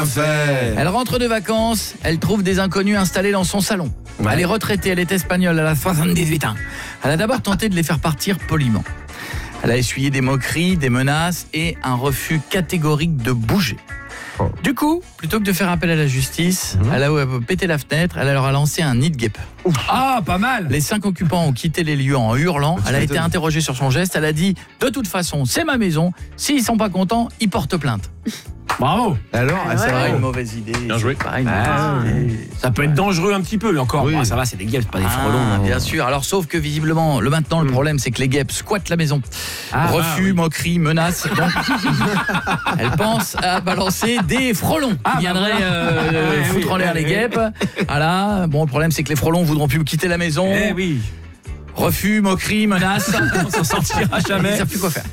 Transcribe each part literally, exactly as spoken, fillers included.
Fait. Elle rentre de vacances, elle trouve des inconnus installés dans son salon. Ouais. Elle est retraitée, elle est espagnole, elle a soixante-dix-huit ans. Elle a d'abord tenté de les faire partir poliment. Elle a essuyé des moqueries, des menaces et un refus catégorique de bouger. Oh. Du coup, plutôt que de faire appel à la justice, mmh. elle a pété la fenêtre, elle leur a lancé un nid de guêpe. Ah, pas mal. Les cinq occupants ont quitté les lieux en hurlant. Elle a été interrogée sur son geste. Elle a dit, de toute façon, c'est ma maison. S'ils sont pas contents, ils portent plainte. Bravo. Alors, ah, c'est vrai, une mauvaise idée. Bien joué. Pareil, ah, ça peut être dangereux un petit peu, mais encore, oui. bon, ça va, c'est des guêpes, pas des ah, frelons. Bien sûr. Alors, sauf que visiblement, le maintenant, le problème, c'est que les guêpes squattent la maison. Ah, Refus, ah, oui. moqueries, menaces. Donc, elle pense à balancer des frelons ah, qui viendraient bah, euh, eh foutre oui, en l'air eh, les guêpes. Eh. Voilà. Bon, le problème, c'est que les frelons voudront plus quitter la maison. Eh oui. Refus, moqueries, menaces. On s'en sortira jamais. Ils ne savent plus quoi faire.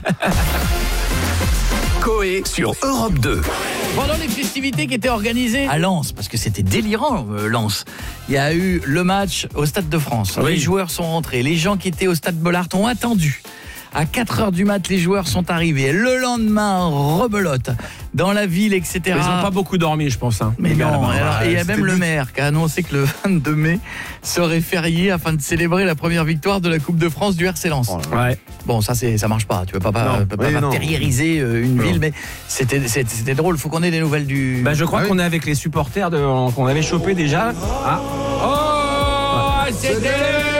Coé sur Europe deux. Pendant les festivités qui étaient organisées à Lens, parce que c'était délirant euh, Lens, il y a eu le match au Stade de France. Oui. Les joueurs sont rentrés, les gens qui étaient au Stade Bollaert ont attendu. À quatre heures du mat, les joueurs sont arrivés. Le lendemain, rebelote dans la ville, et cetera. Ils n'ont pas beaucoup dormi, je pense. Hein. Mais non, alors, et il y a même le maire qui a annoncé que le vingt-deux mai serait férié afin de célébrer la première victoire de la Coupe de France du R C Lens. Ouais. Bon, ça c'est, ça marche pas. Tu peux pas, pas, pas, oui, pas matérialiser une non. ville, mais c'était, c'était, c'était drôle. Faut qu'on ait des nouvelles du. Bah, je crois ah, qu'on oui. est avec les supporters de, qu'on avait chopé déjà. Ah. Oh, ouais. C'était.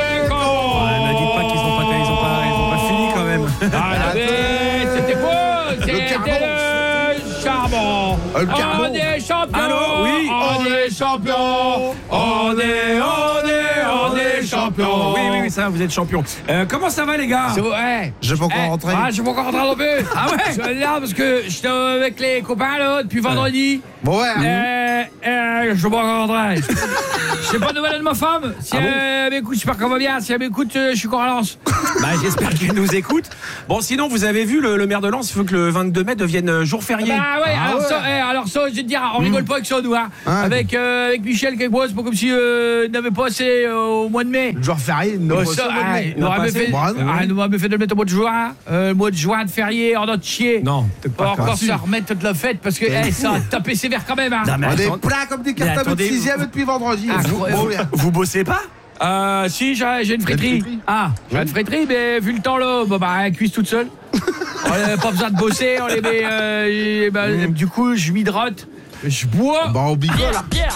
Ah, c'était quoi? C'était le charbon. Le carbon. On est champions. Allô, oui. On est champions. On est, on est, on est champions. Oui, oui, oui, ça, vous êtes champions. Euh, comment ça va, les gars? Ouais. Je vais pas encore eh, rentrer. Ah, je vais pas encore rentrer non plus. Ah ouais? Je suis là parce que j'étais avec les copains là depuis vendredi. Bon, ouais. Euh, euh, je vais pas encore rentrer. Je sais pas de nouvelles de ma femme. Si ah elle bon m'écoute, j'espère qu'elle va bien. Si elle m'écoute, je suis encore à Lens. Bah, j'espère qu'elle nous écoute. Bon, sinon, vous avez vu le, le maire de Lens, il faut que le vingt-deux mai devienne jour férié. Bah ouais, ah alors, ouais. Ça, eh, alors ça, je vais te dire, on rigole mmh. pas avec ça, nous, hein. Ah, avec, euh, avec Michel qui bosse, c'est pas comme si euh, il n'avait pas assez euh, au mois de mai. Le jour férié, il oh, ça, ah, il nous aurait fait, ah, fait de le mettre au mois de juin. Euh, le mois de juin de férié, on a chier. Non, peut-être pas. Encore se remettre de la fête parce que hey, ça a tapé sévère quand même. Hein. Non, on est plein comme des cartables de sixième depuis vendredi. Ah, vous, vous, vous bossez pas? Euh, si, j'ai, j'ai une friterie. Ah, j'ai une friterie, mais vu le temps là, bah, bah elle cuise toute seule. On n'a pas besoin de bosser, on les met. Euh, et, bah, mmh. Du coup, je m'hydrate, je bois. Bah, on bigole. Bière, bière.